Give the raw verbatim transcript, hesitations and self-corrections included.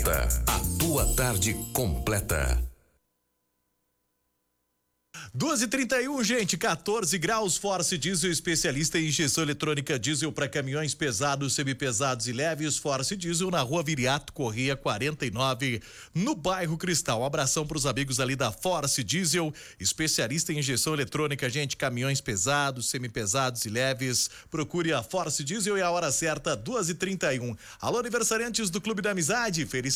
Completa. A tua tarde completa. duas e trinta e um, gente, quatorze graus, Force Diesel, especialista em injeção eletrônica diesel para caminhões pesados, semipesados e leves. Force Diesel na rua Viriato Corrêa quarenta e nove, no bairro Cristal. Um abração para os amigos ali da Force Diesel, especialista em injeção eletrônica, gente, caminhões pesados, semipesados e leves. Procure a Force Diesel e a hora certa, duas e trinta e um. Alô, aniversariantes do Clube da Amizade, felicidade.